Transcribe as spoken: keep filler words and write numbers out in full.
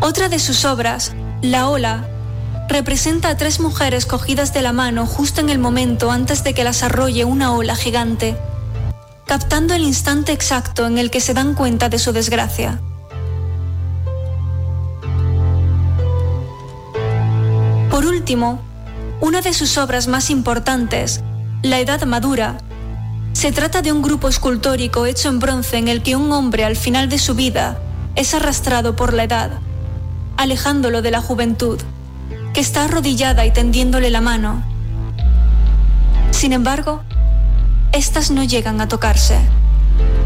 Otra de sus obras, La Ola, representa a tres mujeres cogidas de la mano justo en el momento antes de que las arrolle una ola gigante, captando el instante exacto en el que se dan cuenta de su desgracia. Por último, una de sus obras más importantes, La Edad Madura, se trata de un grupo escultórico hecho en bronce en el que un hombre al final de su vida es arrastrado por la edad, alejándolo de la juventud, que está arrodillada y tendiéndole la mano. Sin embargo, estas no llegan a tocarse.